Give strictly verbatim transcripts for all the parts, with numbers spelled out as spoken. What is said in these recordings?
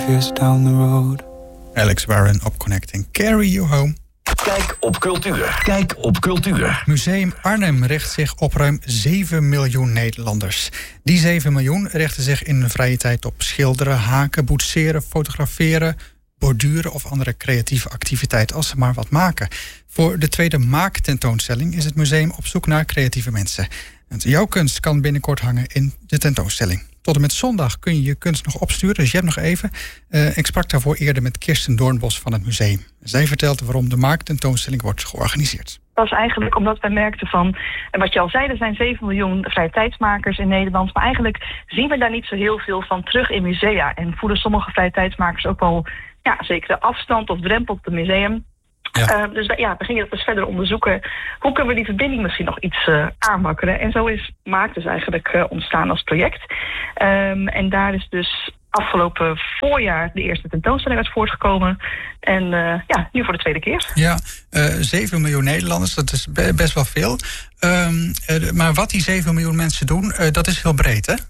five years down the road. Alex Warren op Connecting Carry You Home. Kijk op cultuur. Kijk op cultuur. Museum Arnhem richt zich op ruim zeven miljoen Nederlanders. Die zeven miljoen richten zich in hun vrije tijd op schilderen, haken, boetseren, fotograferen, borduren of andere creatieve activiteit als ze maar wat maken. Voor de tweede maaktentoonstelling is het museum op zoek naar creatieve mensen. En jouw kunst kan binnenkort hangen in de tentoonstelling. Tot en met zondag kun je je kunst nog opsturen, dus je hebt nog even. Uh, ik sprak daarvoor eerder met Kirsten Doornbos van het museum. Zij vertelt waarom de maaktentoonstelling wordt georganiseerd. Dat was eigenlijk omdat wij merkten van, en wat je al zei, er zijn zeven miljoen vrije tijdsmakers in Nederland. Maar eigenlijk zien we daar niet zo heel veel van terug in musea. En voelen sommige vrije tijdsmakers ook wel ja, zekere afstand of drempel op het museum. Ja. Uh, dus ja, we gingen dat dus verder onderzoeken. Hoe kunnen we die verbinding misschien nog iets uh, aanwakkeren? En zo is Maak dus eigenlijk uh, ontstaan als project. Um, en daar is dus afgelopen voorjaar de eerste tentoonstelling uit voortgekomen. En uh, ja, nu voor de tweede keer. Ja, uh, zeven miljoen Nederlanders, dat is be- best wel veel. Um, uh, maar wat die zeven miljoen mensen doen, uh, dat is heel breed, hè?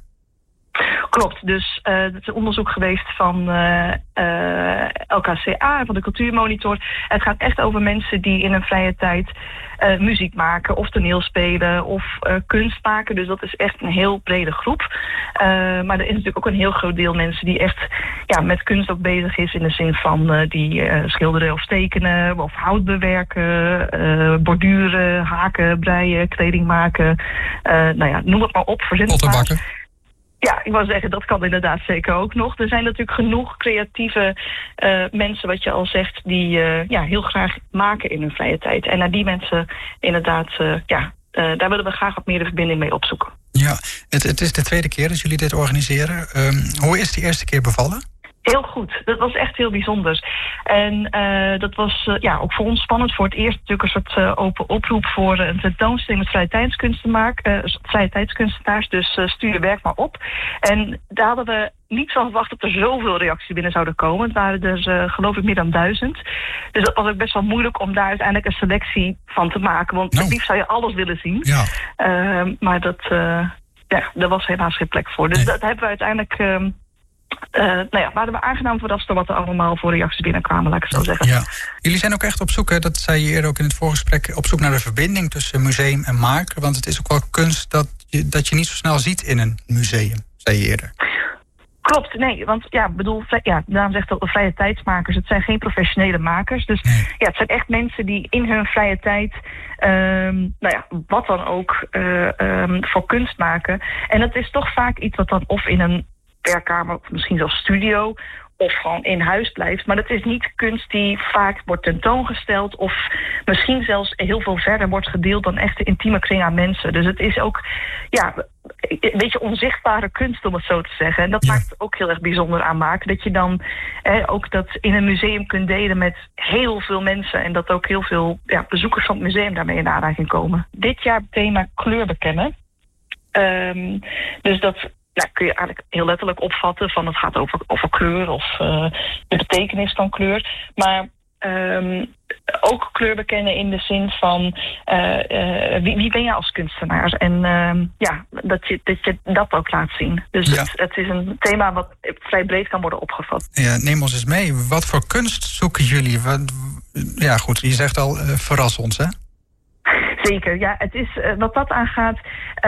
Klopt, dus uh, het is een onderzoek geweest van uh, uh, L K C A, van de Cultuurmonitor. Het gaat echt over mensen die in hun vrije tijd uh, muziek maken of toneel spelen of uh, kunst maken. Dus dat is echt een heel brede groep. Uh, maar er is natuurlijk ook een heel groot deel mensen die echt ja, met kunst ook bezig is. In de zin van uh, die uh, schilderen of tekenen of hout bewerken, uh, borduren, haken, breien, kleding maken. Uh, nou ja, noem het maar op. Pottenbakken. Ja, ik wou zeggen, dat kan inderdaad zeker ook nog. Er zijn natuurlijk genoeg creatieve uh, mensen, wat je al zegt, die uh, ja, heel graag maken in hun vrije tijd. En naar die mensen inderdaad, uh, ja, uh, daar willen we graag wat meer de verbinding mee opzoeken. Ja, het, het is de tweede keer dat jullie dit organiseren. Um, hoe is de eerste keer bevallen? Heel goed. Dat was echt heel bijzonder. En uh, dat was uh, ja, ook voor ons spannend. Voor het eerst natuurlijk een soort uh, open oproep voor uh, een tentoonstelling met vrije tijdskunstenaars. Uh, vrije tijdskunstenaars, dus uh, stuur je werk maar op. En daar hadden we niet van verwacht dat er zoveel reacties binnen zouden komen. Het waren er uh, geloof ik meer dan duizend. Dus dat was ook best wel moeilijk om daar uiteindelijk een selectie van te maken. Want nou. het liefst zou je alles willen zien. Ja. Uh, maar dat, uh, ja, daar was helaas geen plek voor. Dus nee. dat hebben we uiteindelijk... Uh, Uh, nou ja, waren we aangenaam verrast door wat er allemaal voor reacties binnenkwamen, laat ik het zo zeggen. Ja. Jullie zijn ook echt op zoek, hè, dat zei je eerder ook in het voorgesprek, op zoek naar de verbinding tussen museum en maker. Want het is ook wel kunst dat je, dat je niet zo snel ziet in een museum, zei je eerder. Klopt, nee, want ja, bedoel, ja, daarom zegt ook de vrije tijdsmakers, het zijn geen professionele makers. Dus nee. ja, het zijn echt mensen die in hun vrije tijd, um, nou ja, wat dan ook, uh, um, voor kunst maken. En dat is toch vaak iets wat dan of in een werkkamer, of misschien zelfs studio, of gewoon in huis blijft. Maar dat is niet kunst die vaak wordt tentoongesteld of misschien zelfs heel veel verder wordt gedeeld dan echt de intieme kring aan mensen. Dus het is ook ja, een beetje onzichtbare kunst, om het zo te zeggen. En dat ja. maakt het ook heel erg bijzonder aan maken. Dat je dan eh, ook dat in een museum kunt delen met heel veel mensen. En dat ook heel veel ja, bezoekers van het museum daarmee in aanraking komen. Dit jaar thema kleur bekennen. Um, dus dat... Nou, kun je eigenlijk heel letterlijk opvatten van het gaat over, over kleur of uh, de betekenis van kleur. Maar um, ook kleur bekennen in de zin van uh, uh, wie, wie ben je als kunstenaar? En uh, ja, dat je, dat je dat ook laat zien. Dus ja. het, het is een thema wat vrij breed kan worden opgevat. Ja, neem ons eens mee. Wat voor kunst zoeken jullie? Wat, ja goed, je zegt al, uh, verras ons, hè? Zeker, ja, het is uh, wat dat aangaat, uh,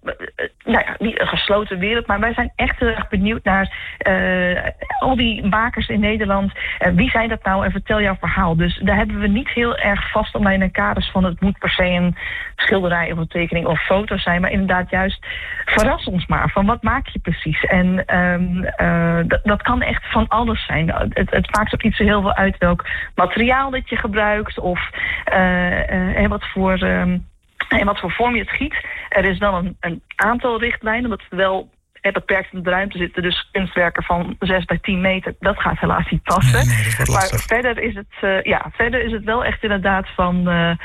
nou ja, niet een gesloten wereld, maar wij zijn echt heel erg benieuwd naar uh, al die makers in Nederland. Uh, wie zijn dat nou en vertel jouw verhaal. Dus daar hebben we niet heel erg vast alleen in kaders van het moet per se een schilderij of een tekening of foto zijn, maar inderdaad juist verras ons maar van wat maak je precies. En um, uh, d- dat kan echt van alles zijn. Het, het maakt ook niet zo heel veel uit welk materiaal dat je gebruikt of uh, uh, wat voor um, en wat voor vorm je het giet. Er is dan een, een aantal richtlijnen, omdat we wel beperkt in de ruimte zitten. Dus kunstwerken van zes bij tien meter, dat gaat helaas niet passen. Nee, nee, dat maar verder is, het, uh, ja, verder is het wel echt inderdaad van... Uh, uh,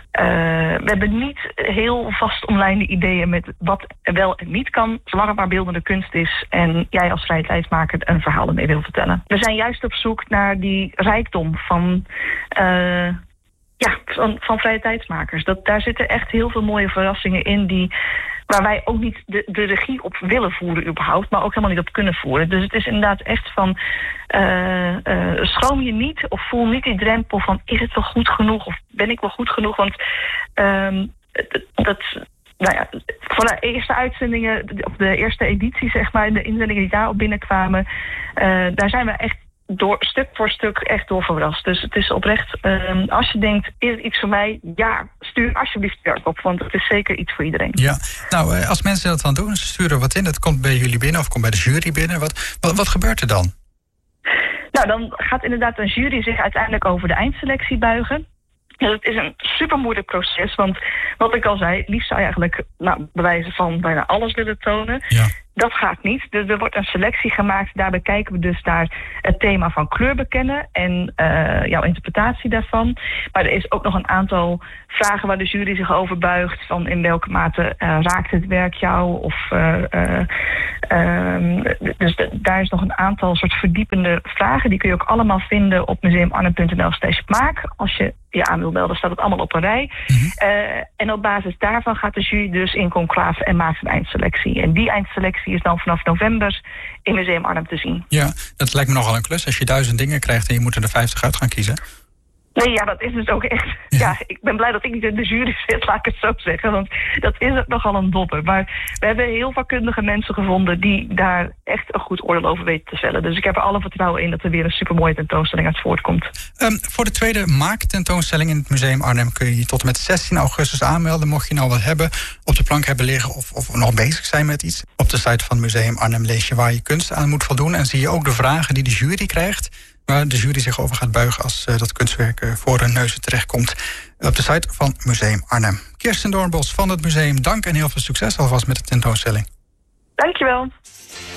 we hebben niet heel vast omlijnde ideeën met wat wel en niet kan, zolang het maar beeldende kunst is en jij als vrije tijdsmaker een verhaal ermee wil vertellen. We zijn juist op zoek naar die rijkdom van... Uh, Ja, van, van vrije tijdsmakers. Dat, daar zitten echt heel veel mooie verrassingen in die waar wij ook niet de, de regie op willen voeren überhaupt, maar ook helemaal niet op kunnen voeren. Dus het is inderdaad echt van, uh, uh, schroom je niet of voel niet die drempel van, is het wel goed genoeg of ben ik wel goed genoeg? Want um, dat, nou ja, van de eerste uitzendingen, of de eerste editie, zeg maar, de inzendingen die daarop binnenkwamen, uh, daar zijn we echt door stuk voor stuk echt door verrast. Dus het is oprecht, um, als je denkt, is het iets voor mij? Ja, stuur alsjeblieft werk op, want het is zeker iets voor iedereen. Ja, nou, als mensen dat dan doen, ze sturen wat in, dat komt bij jullie binnen of komt bij de jury binnen. Wat, wat, wat gebeurt er dan? Nou, dan gaat inderdaad een jury zich uiteindelijk over de eindselectie buigen. Ja, het is een super moeilijk proces, want wat ik al zei, het liefst zou je eigenlijk, nou, bewijzen van bijna alles willen tonen. Ja. Dat gaat niet. Dus er wordt een selectie gemaakt. Daarbij kijken we dus naar het thema van kleur bekennen en uh, jouw interpretatie daarvan. Maar er is ook nog een aantal vragen waar de jury zich over buigt. Van in welke mate uh, raakt het werk jou? Of, uh, uh, um, dus de, daar is nog een aantal soort verdiepende vragen. Die kun je ook allemaal vinden op museumarnhem.nl slash maak. Als je je aan wil melden, staat het allemaal op een rij. Mm-hmm. Uh, en op basis daarvan gaat de jury dus in conclave en maakt een eindselectie. En die eindselectie is dan vanaf november in Museum Arnhem te zien. Ja, dat lijkt me nogal een klus. Als je duizend dingen krijgt en je moet er de vijftig uit gaan kiezen. Nee, ja, dat is dus ook echt... Ja. ja, ik ben blij dat ik niet in de jury zit, laat ik het zo zeggen. Want dat is ook nogal een dopper. Maar we hebben heel vakkundige mensen gevonden die daar echt een goed oordeel over weten te vellen. Dus ik heb er alle vertrouwen in dat er weer een supermooie tentoonstelling uit voortkomt. Um, voor de tweede maak-tentoonstelling in het Museum Arnhem kun je je tot en met zestien augustus aanmelden. Mocht je nou wat hebben, op de plank hebben liggen of, of nog bezig zijn met iets. Op de site van Museum Arnhem lees je waar je kunst aan moet voldoen. En zie je ook de vragen die de jury krijgt, waar de jury zich over gaat buigen als uh, dat kunstwerk uh, voor hun neuzen terechtkomt. Op de site van Museum Arnhem. Kirsten Doornbos van het museum, dank en heel veel succes alvast met de tentoonstelling. Dankjewel.